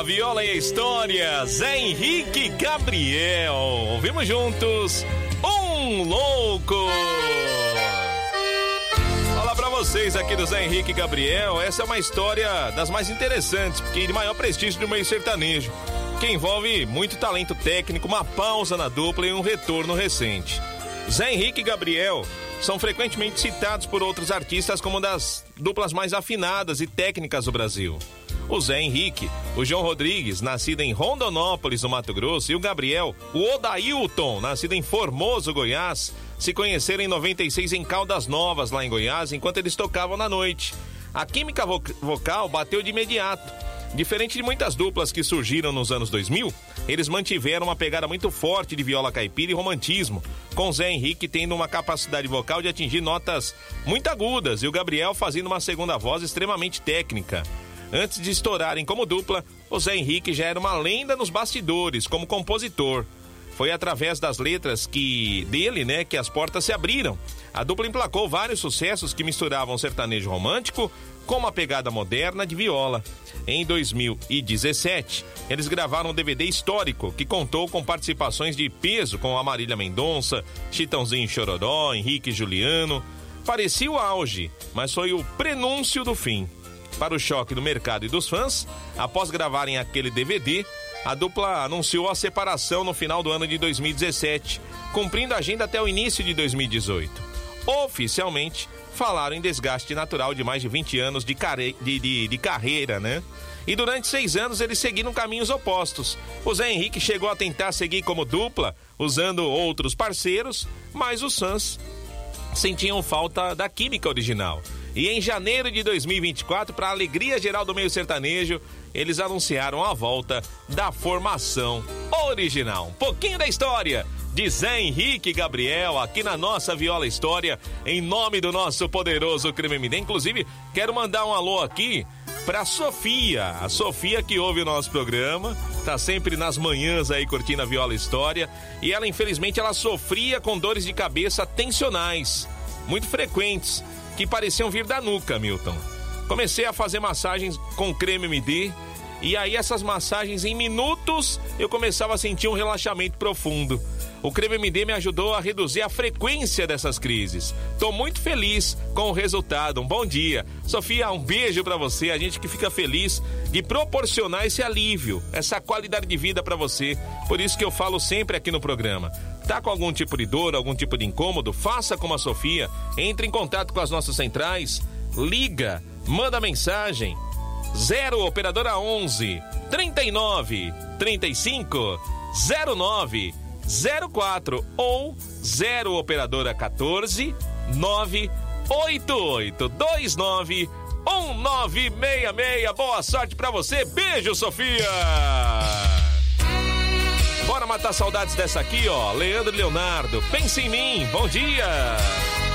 Na Viola e a História, Zé Henrique e Gabriel. Ouvimos juntos Um Louco. Fala pra vocês aqui do Zé Henrique e Gabriel. Essa é uma história das mais interessantes, porque de maior prestígio do meio sertanejo, que envolve muito talento técnico, uma pausa na dupla e um retorno recente. Zé Henrique e Gabriel são frequentemente citados por outros artistas como uma das duplas mais afinadas e técnicas do Brasil. O Zé Henrique, o João Rodrigues, nascido em Rondonópolis, no Mato Grosso, e o Gabriel, o Odailton, nascido em Formoso, Goiás, se conheceram em 96 em Caldas Novas, lá em Goiás, enquanto eles tocavam na noite. A química vocal bateu de imediato. Diferente de muitas duplas que surgiram nos anos 2000, eles mantiveram uma pegada muito forte de viola caipira e romantismo, com Zé Henrique tendo uma capacidade vocal de atingir notas muito agudas e o Gabriel fazendo uma segunda voz extremamente técnica. Antes de estourarem como dupla, o Zé Henrique já era uma lenda nos bastidores, como compositor. Foi através das letras dele, que as portas se abriram. A dupla emplacou vários sucessos que misturavam sertanejo romântico com uma pegada moderna de viola. Em 2017, eles gravaram um DVD histórico que contou com participações de peso com a Marília Mendonça, Chitãozinho e Chororó, Henrique e Juliano. Parecia o auge, mas foi o prenúncio do fim. Para o choque do mercado e dos fãs, após gravarem aquele DVD, a dupla anunciou a separação no final do ano de 2017, cumprindo a agenda até o início de 2018. Oficialmente, falaram em desgaste natural de mais de 20 anos de carreira, né? E durante 6 anos eles seguiram caminhos opostos. O Zé Henrique chegou a tentar seguir como dupla, usando outros parceiros, mas os fãs sentiam falta da química original. E em janeiro de 2024, para a alegria geral do meio sertanejo, eles anunciaram a volta da formação original. Um pouquinho da história de Zé Henrique e Gabriel aqui na nossa Viola História, em nome do nosso poderoso Creme MD. Inclusive, quero mandar um alô aqui pra Sofia. A Sofia que ouve o nosso programa, tá sempre nas manhãs aí curtindo a Viola História. E ela, infelizmente, ela sofria com dores de cabeça tensionais, muito frequentes, que pareciam vir da nuca, Milton. Comecei a fazer massagens com creme MD e aí essas massagens em minutos eu começava a sentir um relaxamento profundo. O creme MD me ajudou a reduzir a frequência dessas crises. Tô muito feliz com o resultado. Um bom dia. Sofia, um beijo pra você. A gente que fica feliz de proporcionar esse alívio, essa qualidade de vida pra você. Por isso que eu falo sempre aqui no programa. Tá com algum tipo de dor, algum tipo de incômodo? Faça como a Sofia. Entre em contato com as nossas centrais. Liga, manda mensagem. 0 operadora 11 39 35 09 04 ou 0 operadora 14 988 29 1966. Boa sorte pra você. Beijo, Sofia. Bora matar saudades dessa aqui, ó. Leandro e Leonardo, pense em mim. Bom dia.